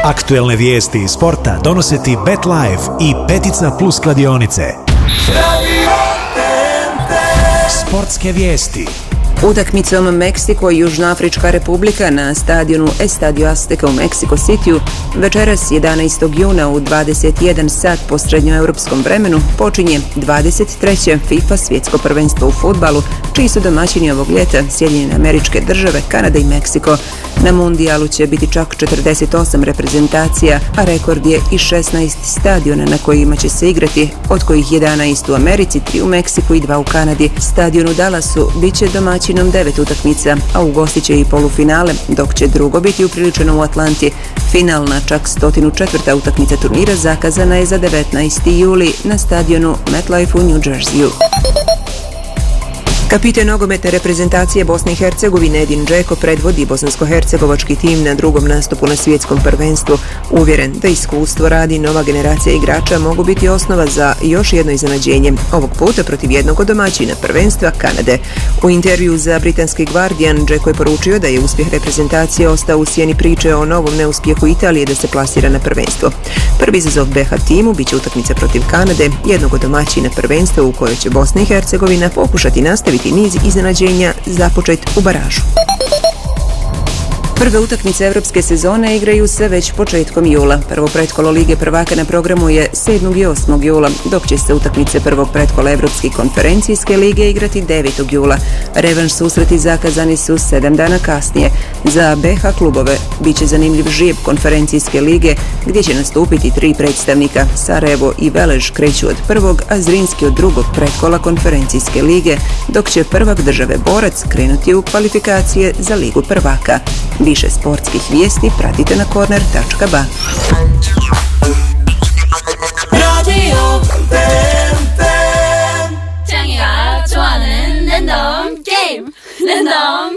Aktuelne vijesti iz sporta donose ti BetLife i Petica Plus kladionice. Sportske vijesti. Utakmicom Meksiko i Južnoafrička republika na stadionu Estadio Azteca u Mexico Cityu večeras 11. juna u 21 sat po srednjoeuropskom vremenu počinje 23. FIFA svjetsko prvenstvo u fudbalu, čiji su domaćini ovog ljeta Sjedinjene Američke Države, Kanada i Meksiko. Na mundijalu će biti čak 48 reprezentacija, a rekord je i 16 stadiona na kojima će se igrati, od kojih 11 u Americi, 3 u Meksiku i 2 u Kanadi. Stadion u Dallasu bit će domaćinom 9 utakmica, a ugostit će i polufinale, dok će drugo biti upriličeno u Atlanti. Finalna, čak 104. utakmica turnira zakazana je za 19. juli na stadionu MetLife u New Jerseyu. Kapiten nogometne reprezentacije Bosne i Hercegovine Edin Džeko predvodi bosansko-hercegovački tim na drugom nastupu na svjetskom prvenstvu. Uvjeren da iskustvo radi nova generacija igrača mogu biti osnova za još jedno iznenađenje, ovog puta protiv jednog od domaćina prvenstva, Kanade. U intervju za britanski Guardian Džeko je poručio da je uspjeh reprezentacije ostao u sjeni priče o novom neuspjehu Italije da se plasira na prvenstvo. Prvi izazov BH timu biće utakmica protiv Kanade, jednog od domaćina prvenstva u kojoj će Bosna i Hercegovina pokušati nastaviti niz iznenađenja započet u baražu. Prve utakmice evropske sezone igraju se već početkom jula. Prvo pretkolo Lige prvaka na programu je 7. i 8. jula, dok će se utakmice prvog pretkola Evropske konferencijske lige igrati 9. jula. Revanš susreti zakazani su 7 dana kasnije. Za BH klubove biće zanimljiv žijeb konferencijske lige, gdje će nastupiti 3 predstavnika. Sarajevo i Velež kreću od prvog, a Zrinski od drugog pretkola konferencijske lige, dok će prvak države Borac krenuti u kvalifikacije za Ligu prvaka. Više sportskih vijesti pratite na corner.ba. Radio 짱이가 좋아하는 랜덤 게임 랜덤